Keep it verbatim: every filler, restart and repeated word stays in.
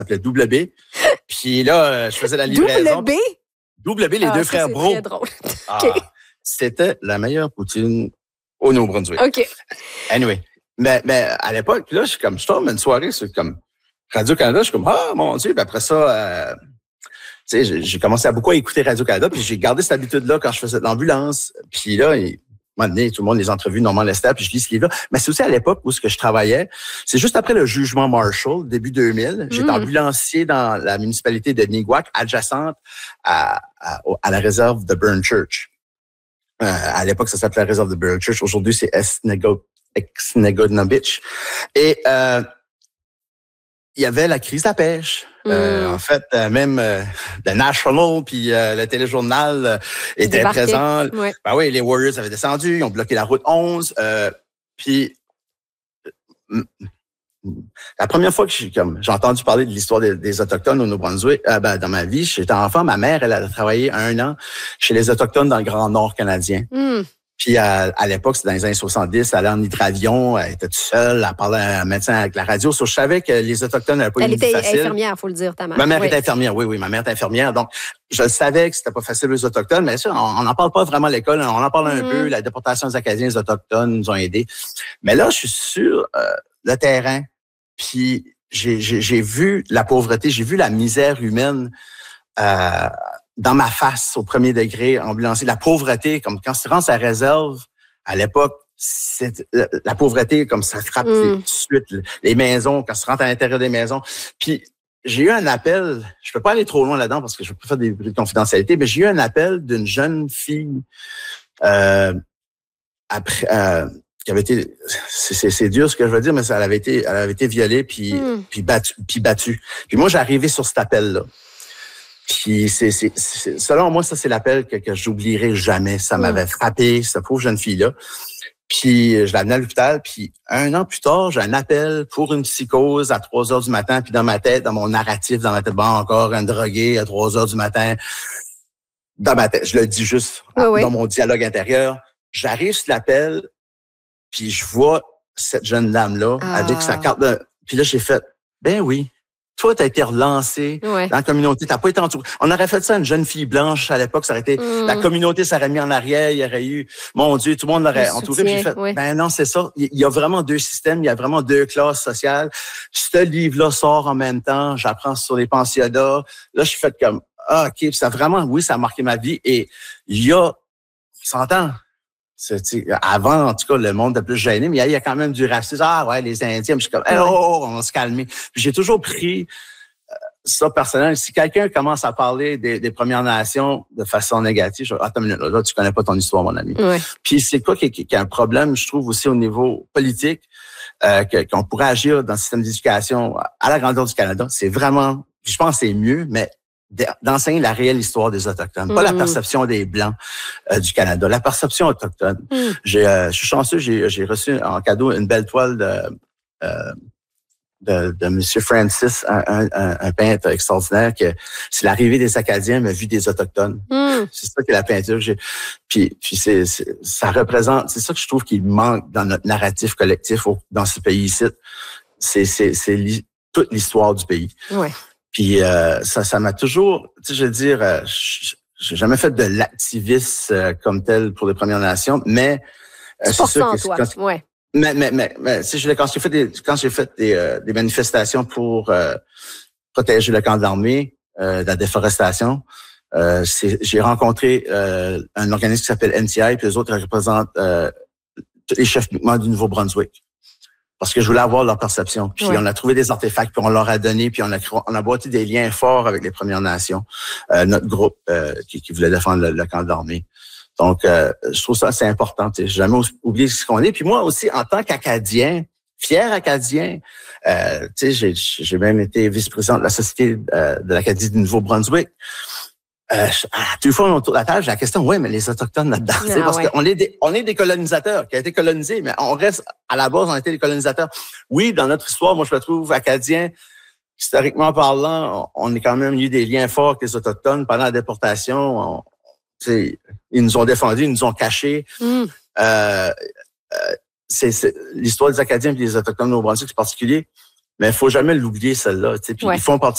s'appelait Double B. Puis là, je faisais la livraison. Double B? Double B, les ah, deux ça, frères c'est Bro. Très drôle. Ah, okay. C'était la meilleure poutine au Nouveau-Brunswick. OK. Anyway. Mais, mais à l'époque, là, je suis comme, je tombe une soirée, c'est comme Radio-Canada, je suis comme, ah, mon Dieu. Puis après ça, euh, tu sais, j'ai commencé à beaucoup à écouter Radio-Canada, puis j'ai gardé cette habitude-là quand je faisais de l'ambulance. Puis là, il, à un moment donné, tout le monde les entrevues, Normand Lester, puis je lis ce livre-là. Mais c'est aussi à l'époque où ce que je travaillais, c'est juste après le jugement Marshall, début deux mille. J'étais mm. ambulancier dans la municipalité de Niguac, adjacente à, à, à la réserve de Burn Church. Euh, à l'époque, ça s'appelait la réserve de Burn Church. Aujourd'hui, c'est Esnegodnobitch. Et euh, il y avait la crise de la pêche. Mm. Euh, en fait, euh, même euh, le National puis euh, le téléjournal euh, étaient présents. Ouais. Ben oui, les Warriors avaient descendu, ils ont bloqué la route onze. Euh, puis euh, la première fois que j'ai comme j'ai entendu parler de l'histoire des, des Autochtones au Nouveau-Brunswick, euh, ben, dans ma vie, j'étais enfant, ma mère, elle a travaillé un an chez les Autochtones dans le Grand Nord canadien. Mm. Puis à, à l'époque, c'était dans les années soixante-dix, elle allait en hydravion, elle était toute seule, elle parlait à un médecin avec la radio. So, je savais que les Autochtones n'avaient pas elle une vie facile. Elle était infirmière, il faut le dire, ta mère. Ma mère oui. était infirmière, oui, oui, ma mère était infirmière. Donc, je savais que c'était pas facile aux Autochtones, mais ça, on n'en parle pas vraiment à l'école, on en parle un mm. peu. La déportation des Acadiens, les Autochtones nous ont aidés. Mais là, je suis sur euh, le terrain, puis j'ai, j'ai, j'ai vu la pauvreté, j'ai vu la misère humaine euh, dans ma face au premier degré, ambulancier. La pauvreté, comme quand tu rentres à la réserve, à l'époque, c'est la, la pauvreté, comme ça frappe mm. tout de suite, les maisons, quand tu rentres à l'intérieur des maisons. Puis, j'ai eu un appel, je peux pas aller trop loin là-dedans parce que je peux faire des bruits de confidentialité, mais j'ai eu un appel d'une jeune fille euh, après euh, qui avait été, c'est, c'est, c'est dur ce que je veux dire, mais ça, elle avait été, elle avait été violée puis mm. puis battue, puis battue. Puis moi, j'ai arrivé sur cet appel-là. Puis c'est, c'est, c'est, selon moi, ça, c'est l'appel que, que j'oublierai jamais. Ça m'avait frappé, cette pauvre jeune fille-là. Puis je l'amenais à l'hôpital. Puis un an plus tard, j'ai un appel pour une psychose à trois heures du matin. Puis dans ma tête, dans mon narratif, dans ma tête, bon, encore un drogué à trois heures du matin. Dans ma tête, je le dis juste oui, dans oui. mon dialogue intérieur. J'arrive sur l'appel, puis je vois cette jeune dame-là ah. avec sa carte de... Puis là, j'ai fait, ben oui. Toi, t'as été relancé ouais. dans la communauté. T'as pas été entouré. On aurait fait ça à une jeune fille blanche à l'époque. Ça aurait été, mm. la communauté s'aurait mis en arrière. Il y aurait eu, mon Dieu, tout le monde l'aurait entouré. Puis j'ai fait, ouais. ben non, c'est ça. Il y a vraiment deux systèmes. Il y a vraiment deux classes sociales. Ce livre-là sort en même temps. J'apprends sur les pensionnats. Là, je suis fait comme, ah, OK. Puis ça vraiment, oui, ça a marqué ma vie. Et il y a, on s'entend. C'est, avant, en tout cas, le monde était plus gêné, mais il y, y a quand même du racisme. Ah ouais, les Indiens. Je suis comme, hey, oh, on va se calmer. Puis j'ai toujours pris euh, ça personnel. Si quelqu'un commence à parler des, des Premières Nations de façon négative, je dis, attends une minute, là, là, tu connais pas ton histoire, mon ami. Ouais. Puis c'est quoi qui, qui, qui est un problème, je trouve, aussi au niveau politique, euh, que, qu'on pourrait agir dans le système d'éducation à la grandeur du Canada. C'est vraiment, je pense que c'est mieux, mais d'enseigner la réelle histoire des Autochtones, mmh. pas la perception des Blancs euh, du Canada, la perception autochtone. Mmh. J'ai, euh, je suis chanceux, j'ai, j'ai reçu en cadeau une belle toile de, euh, de, de M. Francis, un, un, un peintre extraordinaire, que c'est l'arrivée des Acadiens, mais vue des Autochtones. Mmh. C'est ça que la peinture que j'ai. Puis, puis c'est, c'est, ça représente, c'est ça que je trouve qu'il manque dans notre narratif collectif au, dans ce pays-ci. C'est, c'est, c'est li, toute l'histoire du pays. Ouais. Puis euh, ça, ça m'a toujours, tu sais, je veux dire, euh, j'ai jamais fait de l'activisme euh, comme tel pour les Premières Nations, mais euh, c'est sûr que toi. Quand, ouais. Mais mais mais, mais tu sais, quand j'ai fait des quand j'ai fait des, euh, des manifestations pour euh, protéger le camp de l'armée, euh, de la déforestation, euh, c'est, j'ai rencontré euh, un organisme qui s'appelle N T I, puis les autres représentent euh, tous les chefs mouvements du Nouveau-Brunswick. Parce que je voulais avoir leur perception. Puis ouais. on a trouvé des artefacts, puis on leur a donné, puis on a on a bâti des liens forts avec les Premières Nations, euh, notre groupe euh, qui, qui voulait défendre le, le camp de l'armée. Donc, euh, je trouve ça assez important. J'ai jamais oublié ce qu'on est. Puis moi aussi, en tant qu'Acadien, fier Acadien, euh, tu sais, j'ai, j'ai même été vice-président de la Société euh, de l'Acadie du Nouveau-Brunswick. Euh, deux fois autour de la table, j'ai la question, ouais, mais les Autochtones là-dedans, ah, parce ouais. qu'on est des, on est des colonisateurs qui ont été colonisés, mais on reste, à la base, on a été des colonisateurs. Oui, dans notre histoire, moi, je me trouve acadien, historiquement parlant, on, on est quand même eu des liens forts avec les Autochtones pendant la déportation. On, ils nous ont défendus, ils nous ont cachés. Mm. Euh, euh, c'est, c'est, l'histoire des Acadiens et des Autochtones au Nouveau-Brunswick, c'est particulier, mais il faut jamais l'oublier, celle-là. Puis ouais. ils font partie